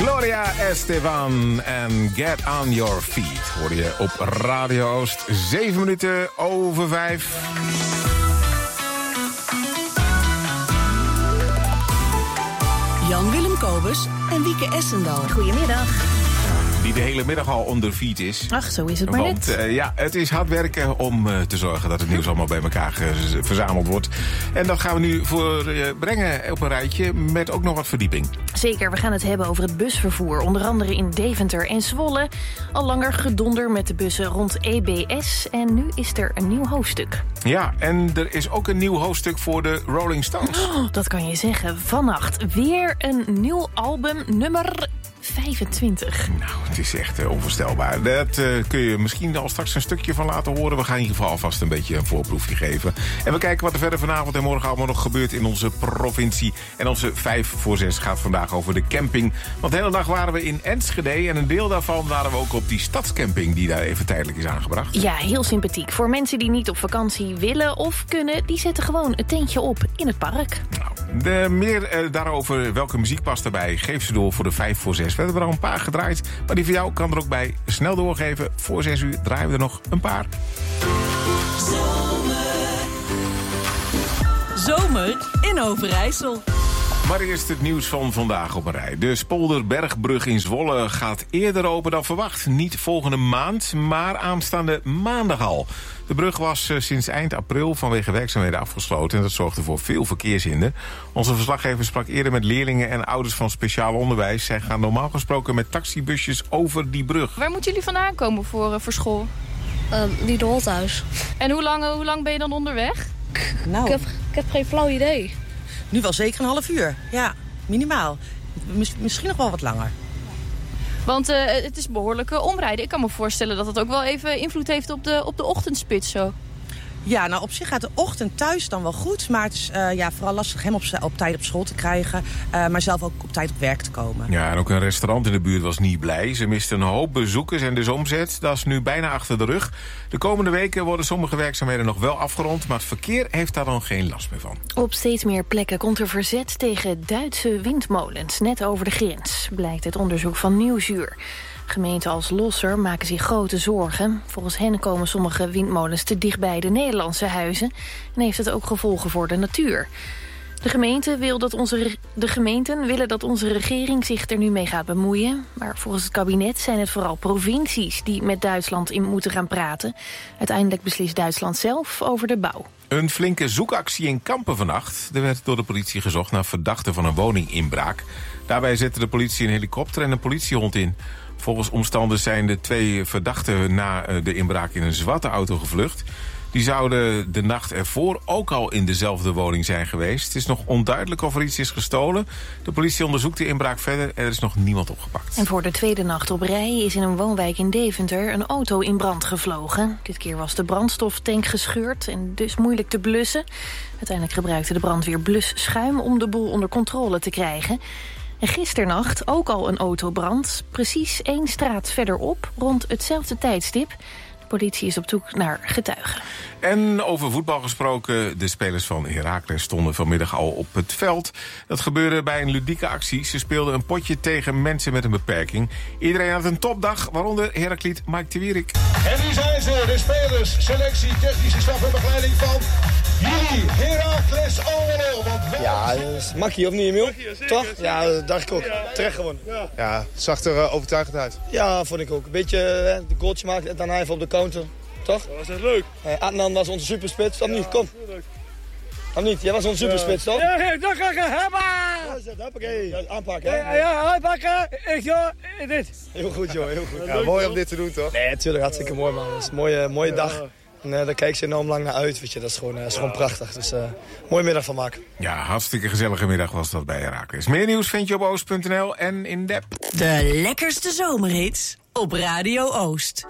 Gloria Estefan en Get On Your Feet hoorde je op Radio Oost. 7 minuten over 5. Jan-Willem Kobus en Wieke Essendal. Goedemiddag. Die de hele middag al onder feet is. Ach, zo is het maar net. Want het is hard werken om te zorgen dat het nieuws allemaal bij elkaar verzameld wordt. En dat gaan we nu voor brengen op een rijtje met ook nog wat verdieping. Zeker, we gaan het hebben over het busvervoer. Onder andere in Deventer en Zwolle. Al langer gedonder met de bussen rond EBS. En nu is er een nieuw hoofdstuk. Ja, en er is ook een nieuw hoofdstuk voor de Rolling Stones. Oh, dat kan je zeggen. Vannacht weer een nieuw album, nummer 25. Nou, het is echt onvoorstelbaar. Dat kun je misschien al straks een stukje van laten horen. We gaan in ieder geval alvast een beetje een voorproefje geven. En we kijken wat er verder vanavond en morgen allemaal nog gebeurt in onze provincie. En onze 5 voor 6 gaat vandaag over de camping. Want de hele dag waren we in Enschede en een deel daarvan waren we ook op die stadscamping die daar even tijdelijk is aangebracht. Ja, heel sympathiek. Voor mensen die niet op vakantie willen of kunnen, die zetten gewoon een tentje op in het park. Nou, meer daarover, welke muziek past erbij, geef ze door voor de 5 voor 6. We hebben er al een paar gedraaid, maar die van jou kan er ook bij. Snel doorgeven, voor 6 uur draaien we er nog een paar. Zomer in Overijssel. Maar eerst het nieuws van vandaag op een rij. De Spolderbergbrug in Zwolle gaat eerder open dan verwacht. Niet volgende maand, maar aanstaande maandag al. De brug was sinds eind april vanwege werkzaamheden afgesloten en dat zorgde voor veel verkeershinder. Onze verslaggever sprak eerder met leerlingen en ouders van speciaal onderwijs. Zij gaan normaal gesproken met taxibusjes over die brug. Waar moeten jullie vandaan komen voor school? Liederholthuis. En hoe lang ben je dan onderweg? Nou, ik heb geen flauw idee. Nu wel zeker een half uur. Ja, minimaal. Misschien nog wel wat langer. Want het is behoorlijk omrijden. Ik kan me voorstellen dat het ook wel even invloed heeft op de ochtendspits zo. Ja, nou op zich gaat de ochtend thuis dan wel goed. Maar het is vooral lastig hem op tijd op school te krijgen. Maar zelf ook op tijd op werk te komen. Ja, en ook een restaurant in de buurt was niet blij. Ze misten een hoop bezoekers en dus omzet. Dat is nu bijna achter de rug. De komende weken worden sommige werkzaamheden nog wel afgerond. Maar het verkeer heeft daar dan geen last meer van. Op steeds meer plekken komt er verzet tegen Duitse windmolens. Net over de grens, blijkt uit onderzoek van Nieuwsuur. Gemeenten als Losser maken zich grote zorgen. Volgens hen komen sommige windmolens te dicht bij de Nederlandse huizen en heeft het ook gevolgen voor de natuur. De gemeenten willen dat onze regering zich er nu mee gaat bemoeien. Maar volgens het kabinet zijn het vooral provincies die met Duitsland in moeten gaan praten. Uiteindelijk beslist Duitsland zelf over de bouw. Een flinke zoekactie in Kampen vannacht. Er werd door de politie gezocht naar verdachten van een woninginbraak. Daarbij zette de politie een helikopter en een politiehond in. Volgens omstanders zijn de 2 verdachten na de inbraak in een zwarte auto gevlucht. Die zouden de nacht ervoor ook al in dezelfde woning zijn geweest. Het is nog onduidelijk of er iets is gestolen. De politie onderzoekt de inbraak verder en er is nog niemand opgepakt. En voor de tweede nacht op rij is in een woonwijk in Deventer een auto in brand gevlogen. Dit keer was de brandstoftank gescheurd en dus moeilijk te blussen. Uiteindelijk gebruikte de brandweer blusschuim om de boel onder controle te krijgen. En gisternacht ook al een autobrand, precies 1 straat verderop, rond hetzelfde tijdstip. De politie is op zoek naar getuigen. En over voetbal gesproken, de spelers van Heracles stonden vanmiddag al op het veld. Dat gebeurde bij een ludieke actie. Ze speelden een potje tegen mensen met een beperking. Iedereen had een topdag, waaronder Herakliet Mike de Wierik. En nu zijn ze, de spelers, selectie, technische staf en begeleiding van jullie, Heracles Almelo. Ja, dat is makkie of niet, Emiel? Toch? Ja, dat dacht ik ook. Terecht gewonnen. Ja, het zag er overtuigend uit. Ja, vond ik ook. Een beetje de goaltje maken en daarna even op de counter. Toch? Dat was echt leuk. Adnan was onze superspits, of niet? Kom. Of niet? Jij was onze superspits, toch? Ja, dat ga ik hebben! Hoppakee. Aanpakken, hè? Ja, aanpakken. Dit. Heel goed, joh. Heel goed. Ja, mooi om dit te doen, toch? Nee, natuurlijk. Hartstikke mooi, man. Het is een mooie dag. En daar kijk ze enorm lang naar uit, weet je. Dat is gewoon prachtig. Dus mooie middag van maken. Ja, hartstikke gezellige middag was dat bij Heracles. Meer nieuws vind je op oost.nl en in de app. De lekkerste zomerhits op Radio Oost.